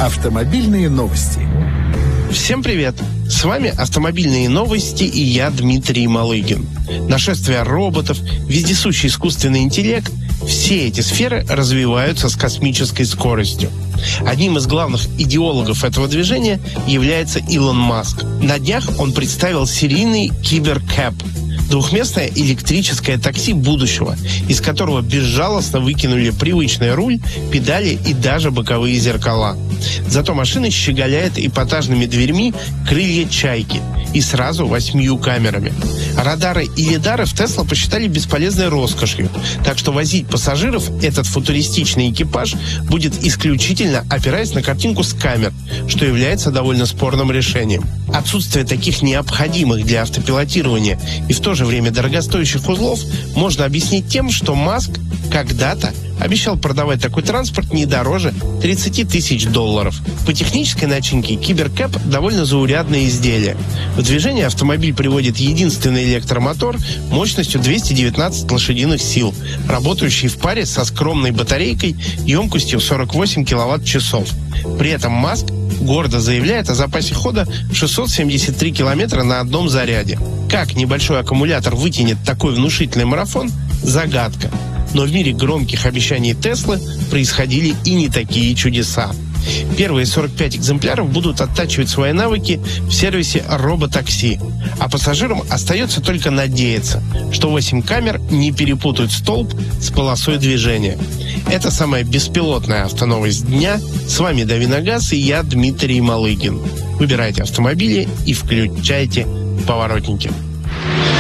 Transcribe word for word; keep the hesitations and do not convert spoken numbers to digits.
Автомобильные новости. Всем привет! С вами «Автомобильные новости» и я, Дмитрий Малыгин. Нашествие роботов, вездесущий искусственный интеллект – все эти сферы развиваются с космической скоростью. Одним из главных идеологов этого движения является Илон Маск. На днях он представил серийный Киберкэп – двухместное электрическое такси будущего, из которого безжалостно выкинули привычный руль, педали и даже боковые зеркала. Зато машина щеголяет эпатажными дверьми крылья чайки и сразу восьмью камерами. Радары и лидары в Тесла посчитали бесполезной роскошью, так что возить пассажиров этот футуристичный экипаж будет исключительно опираясь на картинку с камер, что является довольно спорным решением. Отсутствие таких необходимых для автопилотирования и в то же время дорогостоящих узлов можно объяснить тем, что Маск когда-то обещал продавать такой транспорт не дороже тридцати тысяч долларов. По технической начинке Киберкэп довольно заурядное изделие. В движение автомобиль приводит единственный электромотор мощностью двести девятнадцать лошадиных сил, работающий в паре со скромной батарейкой емкостью сорок восемь киловатт-часов. При этом Маск гордо заявляет о запасе хода в шестьсот семьдесят три километра на одном заряде. Как небольшой аккумулятор вытянет такой внушительный марафон – загадка. Но в мире громких обещаний Теслы происходили и не такие чудеса. Первые сорок пять экземпляров будут оттачивать свои навыки в сервисе роботакси, а пассажирам остается только надеяться, что восемь камер не перепутают столб с полосой движения. Это самая беспилотная автоновость дня. С вами Давиногаз и я, Дмитрий Малыгин. Выбирайте автомобили и включайте поворотники.